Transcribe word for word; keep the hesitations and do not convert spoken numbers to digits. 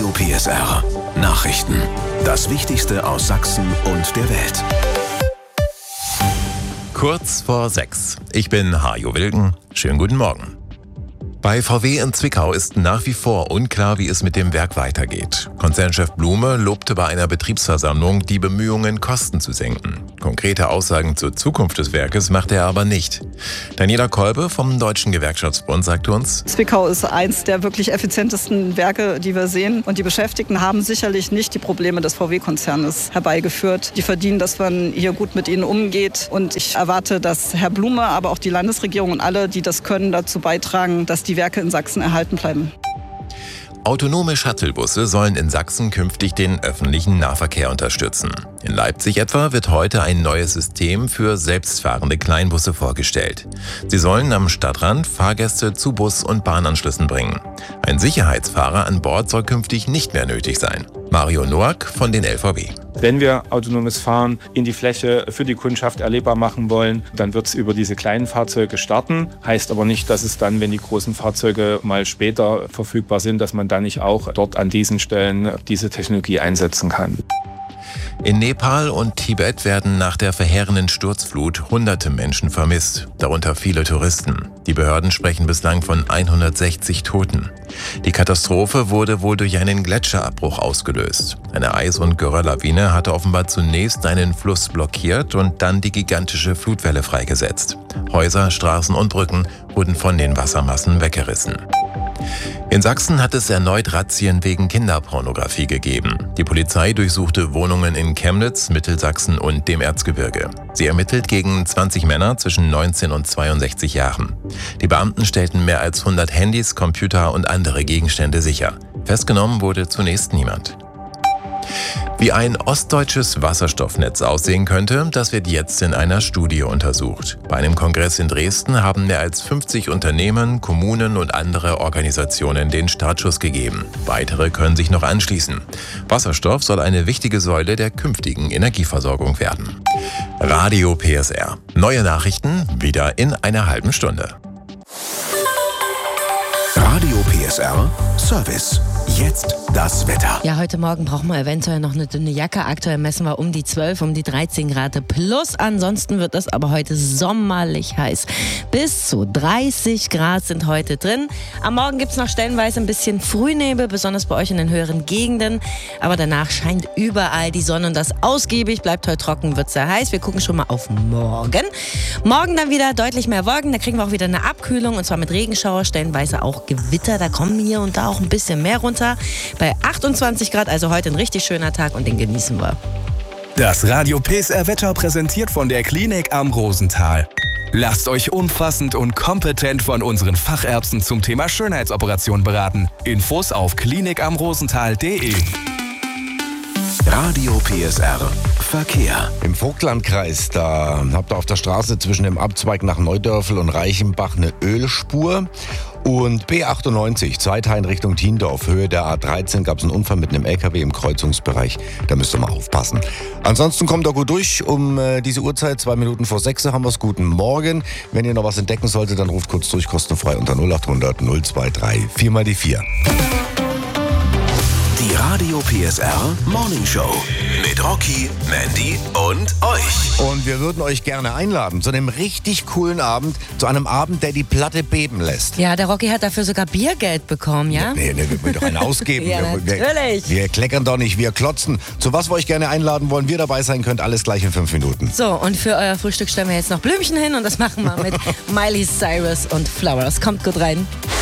Radio P S R. Nachrichten. Das Wichtigste aus Sachsen und der Welt. Kurz vor sechs. Ich bin Hajo Wilken. Schönen guten Morgen. Bei V W in Zwickau ist nach wie vor unklar, wie es mit dem Werk weitergeht. Konzernchef Blume lobte bei einer Betriebsversammlung, die Bemühungen, Kosten zu senken. Konkrete Aussagen zur Zukunft des Werkes machte er aber nicht. Daniela Kolbe vom Deutschen Gewerkschaftsbund sagte uns: Zwickau ist eins der wirklich effizientesten Werke, die wir sehen. Und die Beschäftigten haben sicherlich nicht die Probleme des V W-Konzernes herbeigeführt. Die verdienen, dass man hier gut mit ihnen umgeht. Und ich erwarte, dass Herr Blume, aber auch die Landesregierung und alle, die das können, dazu beitragen, dass die Werke in Sachsen erhalten bleiben. Autonome Shuttlebusse sollen in Sachsen künftig den öffentlichen Nahverkehr unterstützen. In Leipzig etwa wird heute ein neues System für selbstfahrende Kleinbusse vorgestellt. Sie sollen am Stadtrand Fahrgäste zu Bus- und Bahnanschlüssen bringen. Ein Sicherheitsfahrer an Bord soll künftig nicht mehr nötig sein. Mario Noack von den L V W. Wenn wir autonomes Fahren in die Fläche für die Kundschaft erlebbar machen wollen, dann wird es über diese kleinen Fahrzeuge starten. Heißt aber nicht, dass es dann, wenn die großen Fahrzeuge mal später verfügbar sind, dass man dann nicht auch dort an diesen Stellen diese Technologie einsetzen kann. In Nepal und Tibet werden nach der verheerenden Sturzflut hunderte Menschen vermisst, darunter viele Touristen. Die Behörden sprechen bislang von hundertsechzig Toten. Die Katastrophe wurde wohl durch einen Gletscherabbruch ausgelöst. Eine Eis- und Gerölllawine hatte offenbar zunächst einen Fluss blockiert und dann die gigantische Flutwelle freigesetzt. Häuser, Straßen und Brücken wurden von den Wassermassen weggerissen. In Sachsen hat es erneut Razzien wegen Kinderpornografie gegeben. Die Polizei durchsuchte Wohnungen in Chemnitz, Mittelsachsen und dem Erzgebirge. Sie ermittelt gegen zwanzig Männer zwischen neunzehn und zweiundsechzig Jahren. Die Beamten stellten mehr als hundert Handys, Computer und andere Gegenstände sicher. Festgenommen wurde zunächst niemand. Wie ein ostdeutsches Wasserstoffnetz aussehen könnte, das wird jetzt in einer Studie untersucht. Bei einem Kongress in Dresden haben mehr als fünfzig Unternehmen, Kommunen und andere Organisationen den Startschuss gegeben. Weitere können sich noch anschließen. Wasserstoff soll eine wichtige Säule der künftigen Energieversorgung werden. Radio P S R. Neue Nachrichten wieder in einer halben Stunde. Radio P S R Service. Jetzt das Wetter. Ja, heute Morgen brauchen wir eventuell noch eine dünne Jacke. Aktuell messen wir um die zwölf, um die dreizehn Grad plus. Ansonsten wird es aber heute sommerlich heiß. Bis zu dreißig Grad sind heute drin. Am Morgen gibt es noch stellenweise ein bisschen Frühnebel, besonders bei euch in den höheren Gegenden. Aber danach scheint überall die Sonne und das ausgiebig. Bleibt heute trocken, wird sehr heiß. Wir gucken schon mal auf morgen. Morgen dann wieder deutlich mehr Wolken. Da kriegen wir auch wieder eine Abkühlung und zwar mit Regenschauer, stellenweise auch Gewitter. Da kommen hier und da auch ein bisschen mehr runter. Bei achtundzwanzig Grad, also heute ein richtig schöner Tag und den genießen wir. Das Radio P S R Wetter präsentiert von der Klinik am Rosenthal. Lasst euch umfassend und kompetent von unseren Fachärzten zum Thema Schönheitsoperation beraten. Infos auf klinik am rosenthal punkt de. Radio P S R Verkehr. Im Vogtlandkreis, da habt ihr auf der Straße zwischen dem Abzweig nach Neudörfel und Reichenbach eine Ölspur. Und B achtundneunzig, Zeithain Richtung Thiendorf, Höhe der A dreizehn, gab es einen Unfall mit einem L K W im Kreuzungsbereich. Da müsst ihr mal aufpassen. Ansonsten kommt ihr gut durch. Um äh, diese Uhrzeit, zwei Minuten vor sechs, haben wir es. Guten Morgen. Wenn ihr noch was entdecken solltet, dann ruft kurz durch, kostenfrei unter null acht hundert null zwei drei vier mal die vier. Die Radio P S R Morning Show mit Rocky, Mandy und euch. Und wir würden euch gerne einladen zu einem richtig coolen Abend, zu einem Abend, der die Platte beben lässt. Ja, der Rocky hat dafür sogar Biergeld bekommen, ja? Nee, nee, wir wollen doch einen ausgeben. Ja, wir, natürlich. Wir, wir kleckern doch nicht, wir klotzen. Zu was wir euch gerne einladen wollen, wir dabei sein könnt, alles gleich in fünf Minuten. So, und für euer Frühstück stellen wir jetzt noch Blümchen hin und das machen wir mit Miley Cyrus und Flowers. Kommt gut rein.